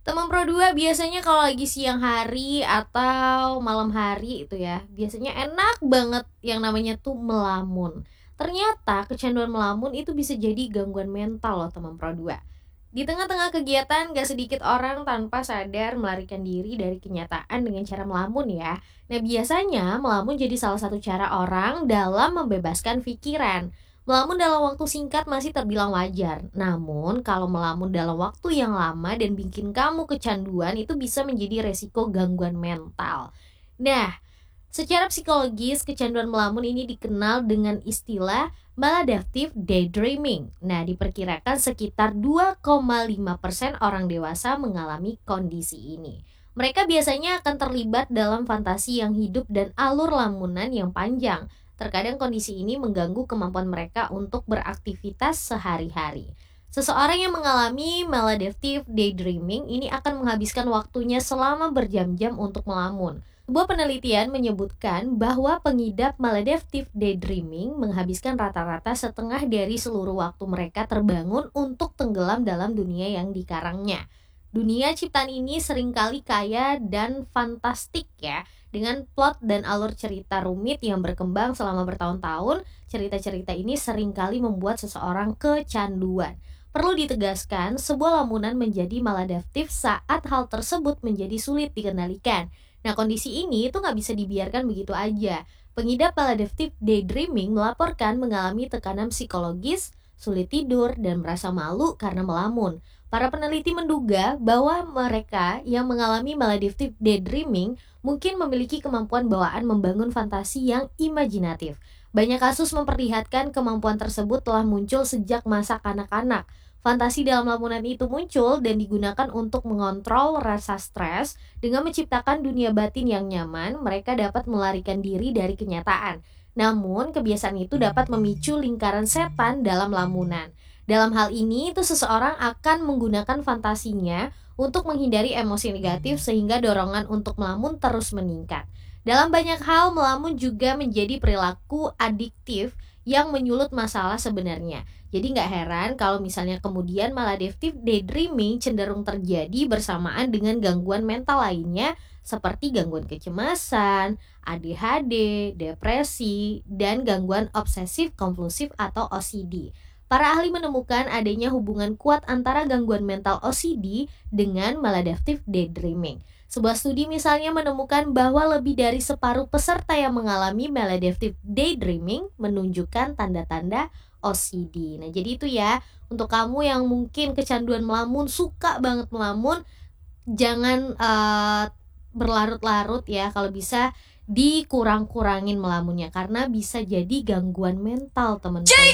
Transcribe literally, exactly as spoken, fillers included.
Teman Pro dua biasanya kalau lagi siang hari atau malam hari itu ya, biasanya enak banget yang namanya tuh melamun. Ternyata kecanduan melamun itu bisa jadi gangguan mental loh teman Pro dua. Di tengah-tengah kegiatan gak sedikit orang tanpa sadar melarikan diri dari kenyataan dengan cara melamun ya. Nah biasanya melamun jadi salah satu cara orang dalam membebaskan pikiran. Melamun dalam waktu singkat masih terbilang wajar. Namun kalau melamun dalam waktu yang lama dan bikin kamu kecanduan itu bisa menjadi resiko gangguan mental. Nah, secara psikologis kecanduan melamun ini dikenal dengan istilah maladaptive daydreaming. Nah, diperkirakan sekitar dua koma lima persen orang dewasa mengalami kondisi ini. Mereka biasanya akan terlibat dalam fantasi yang hidup dan alur lamunan yang panjang. Terkadang kondisi ini mengganggu kemampuan mereka untuk beraktivitas sehari-hari. Seseorang yang mengalami maladaptive daydreaming ini akan menghabiskan waktunya selama berjam-jam untuk melamun. Sebuah penelitian menyebutkan bahwa pengidap maladaptive daydreaming menghabiskan rata-rata setengah dari seluruh waktu mereka terbangun untuk tenggelam dalam dunia yang dikarangnya. Dunia ciptaan ini seringkali kaya dan fantastik ya, dengan plot dan alur cerita rumit yang berkembang selama bertahun-tahun. Cerita-cerita ini seringkali membuat seseorang kecanduan. Perlu ditegaskan, sebuah lamunan menjadi maladaptif saat hal tersebut menjadi sulit dikendalikan. Nah, kondisi ini itu nggak bisa dibiarkan begitu aja. Pengidap maladaptive daydreaming melaporkan mengalami tekanan psikologis, sulit tidur, dan merasa malu karena melamun. Para peneliti menduga bahwa mereka yang mengalami maladaptive daydreaming mungkin memiliki kemampuan bawaan membangun fantasi yang imajinatif. Banyak kasus memperlihatkan kemampuan tersebut telah muncul sejak masa kanak-kanak. Fantasi dalam lamunan itu muncul dan digunakan untuk mengontrol rasa stres. Dengan menciptakan dunia batin yang nyaman, mereka dapat melarikan diri dari kenyataan. Namun, kebiasaan itu dapat memicu lingkaran setan dalam lamunan. Dalam hal ini, itu seseorang akan menggunakan fantasinya untuk menghindari emosi negatif sehingga dorongan untuk melamun terus meningkat. Dalam banyak hal, melamun juga menjadi perilaku adiktif yang menyulut masalah sebenarnya. Jadi nggak heran kalau misalnya kemudian maladaptive daydreaming cenderung terjadi bersamaan dengan gangguan mental lainnya seperti gangguan kecemasan, A D H D, depresi, dan gangguan obsesif kompulsif atau O C D. Para ahli menemukan adanya hubungan kuat antara gangguan mental O C D dengan maladaptive daydreaming. Sebuah studi misalnya menemukan bahwa lebih dari separuh peserta yang mengalami maladaptive daydreaming menunjukkan tanda-tanda O C D. Nah, jadi itu ya, untuk kamu yang mungkin kecanduan melamun, suka banget melamun, jangan uh, berlarut-larut ya, kalau bisa dikurang-kurangin melamunnya karena bisa jadi gangguan mental teman-teman.